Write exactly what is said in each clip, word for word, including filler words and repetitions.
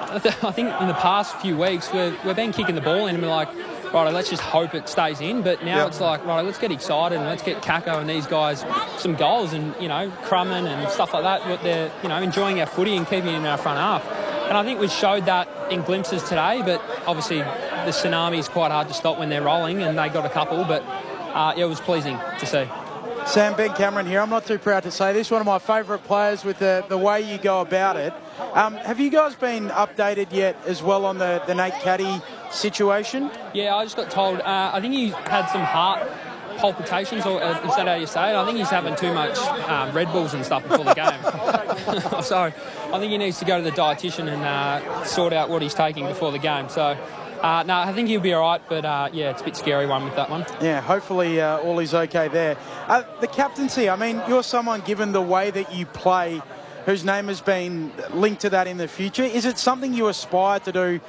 I think in the past few weeks we've, we've been kicking the ball in and we're like, right, let's just hope it stays in. But now yep. it's like, right, let's get excited and let's get Kako and these guys some goals and, you know, Crumman and stuff like that. They're, you know, enjoying our footy and keeping it in our front half. And I think we showed that in glimpses today, but obviously the tsunami is quite hard to stop when they're rolling, and they got a couple, but uh, yeah, it was pleasing to see. Sam, Ben Cameron here. I'm not too proud to say this. One of my favourite players with the, the way you go about it. Um, have you guys been updated yet as well on the, the Nate Caddy situation? Yeah, I just got told, uh, I think he had some heart palpitations, or uh, is that how you say it? I think he's having too much um, Red Bulls and stuff before the game. So I think he needs to go to the dietitian and uh, sort out what he's taking before the game. So Uh, no, I think he'll be all right, but uh, yeah, it's a bit scary one with that one. Yeah, hopefully uh, all is okay there. Uh, the captaincy, I mean, you're someone, given the way that you play, whose name has been linked to that in the future. Is it something you aspire to do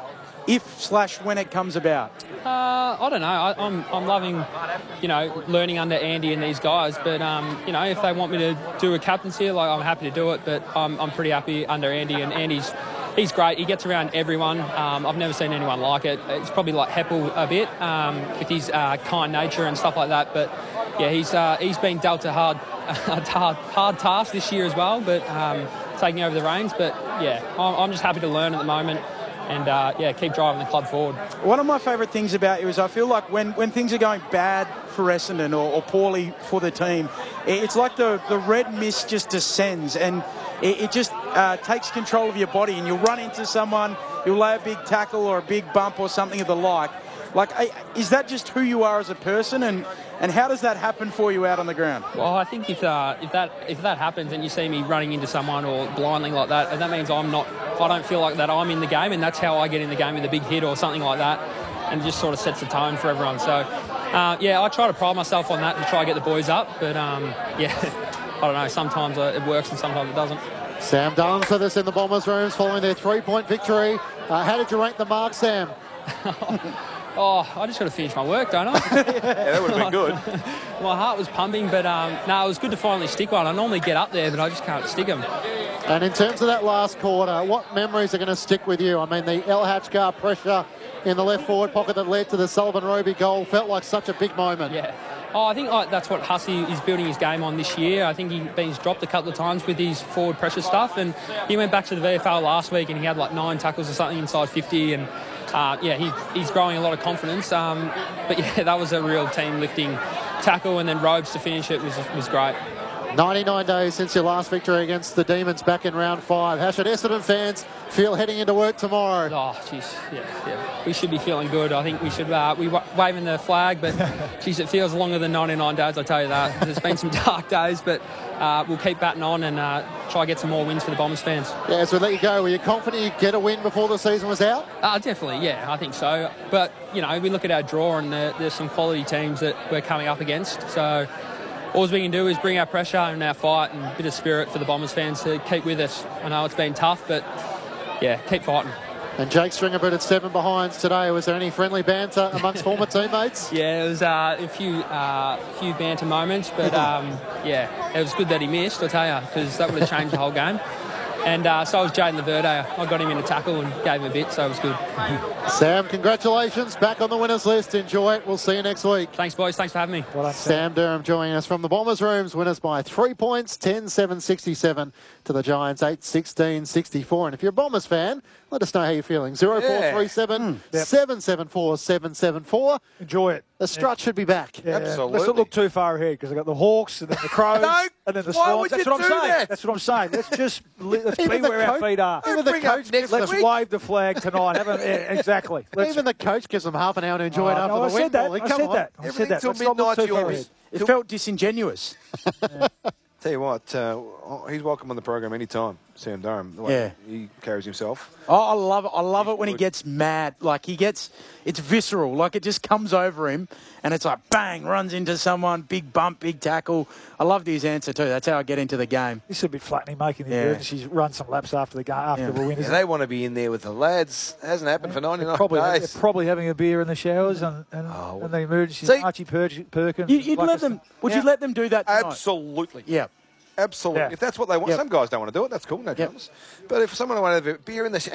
if slash when it comes about? Uh, I don't know. I, I'm I'm loving, you know, learning under Andy and these guys. But um, you know, if they want me to do a captaincy, like I'm happy to do it. But I'm I'm pretty happy under Andy, and Andy's. He's great. He gets around everyone. Um, I've never seen anyone like it. It's probably like Heppel a bit um, with his uh, kind nature and stuff like that. But yeah, he's uh, he's been dealt a hard, hard, hard task this year as well. But um, taking over the reins. But yeah, I'm, I'm just happy to learn at the moment. And, uh, yeah, keep driving the club forward. One of my favourite things about you is I feel like when, when things are going bad for Essendon or, or poorly for the team, it's like the, the red mist just descends and it, it just uh, takes control of your body, and you'll run into someone, you'll lay a big tackle or a big bump or something of the like. Like, is that just who you are as a person, and, and how does that happen for you out on the ground? Well, I think if uh, if that if that happens and you see me running into someone or blindly like that, and that means I'm not, I don't feel like that I'm in the game, and that's how I get in the game with a big hit or something like that, and it just sort of sets the tone for everyone. So, uh, yeah, I try to pride myself on that and try to get the boys up, but um, yeah, I don't know. Sometimes it works and sometimes it doesn't. Sam Dunn with us in the Bombers rooms following their three-point victory. Uh, how did you rank the mark, Sam? Oh, I just got to finish my work, don't I? Yeah, that would have been good. My heart was pumping, but um, no, it was good to finally stick one. I normally get up there, but I just can't stick them. And in terms of that last quarter, what memories are going to stick with you? I mean, the El Hachgar pressure in the left forward pocket that led to the Sullivan Roby goal felt like such a big moment. Yeah. Oh, I think like, that's what Hussey is building his game on this year. I think he, he's dropped a couple of times with his forward pressure stuff, and he went back to the V F L last week and he had like nine tackles or something inside fifty, and uh, yeah, he, he's growing a lot of confidence. Um, but yeah, that was a real team lifting tackle, and then Robes to finish it was was great. ninety-nine days since your last victory against the Demons back in round five. How should Essendon fans feel heading into work tomorrow? Oh, jeez, yeah, yeah. We should be feeling good. I think we should uh, we waving the flag, but geez, it feels longer than ninety-nine days. I tell you that. There's been some dark days, but uh, we'll keep batting on and uh, try to get some more wins for the Bombers fans. Yeah, as we let you go, were you confident you'd get a win before the season was out? Uh, definitely, yeah, I think so. But you know, we look at our draw and there, there's some quality teams that we're coming up against. So all we can do is bring our pressure and our fight and a bit of spirit for the Bombers fans to keep with us. I know it's been tough, but yeah, keep fighting. And Jake Stringer at seven behinds today. Was there any friendly banter amongst former teammates? Yeah, it was uh, a few uh, few banter moments, but um, yeah, it was good that he missed, I'll tell you, because that would have changed the whole game. And uh, so was Jaden Laverde. I got him in a tackle and gave him a bit, so it was good. Sam, congratulations. Back on the winners list. Enjoy it. We'll see you next week. Thanks, boys. Thanks for having me. Well done, Sam Durham joining us from the Bombers rooms. Winners by three points, ten seven sixty-seven to the Giants, eight sixteen sixty-four. And if you're a Bombers fan, let us know how you're feeling. zero four three seven, seven seven four, seven seven four. Enjoy it. The strut yeah. should be back. Yeah, absolutely. Let's not look too far ahead, because I've got the Hawks and then the Crows no, and then the why Swans. would That's you what I'm do saying. that? That's what I'm saying. Let's just let's be Even where coach, our feet are. Even the coach next Let's week. wave the flag tonight. Have a, yeah, exactly. Let's, Even the coach gives them half an hour to enjoy it oh, after no, the I win. said that. Paulie. I Come said on. that. I Everything said that. till Let's not look midnight too far yours. ahead. It felt disingenuous. Tell you what, uh, he's welcome on the program anytime, Sam Durham. The way Yeah. he carries himself. Oh, I love it. I love it when he gets mad. Like, he gets, it's visceral. Like, it just comes over him, and it's like, bang, runs into someone, big bump, big tackle. I loved his answer, too. That's how I get into the game. This is a bit flattening, making the Yeah. emergencies run some laps after the game, after Yeah. the win. Yeah, Isn't they it? want to be in there with the lads. Hasn't happened for ninety-nine Probably, days. they're probably having a beer in the showers and, and, Oh, and the emergencies. see- Archie Perk- Perkins. You, you'd let them, would you Yeah. let them do that tonight? Absolutely. Yeah. Absolutely. Yeah. If that's what they want. Yep. Some guys don't want to do it. That's cool. No Yep. dramas. But if someone wanted to have a beer in the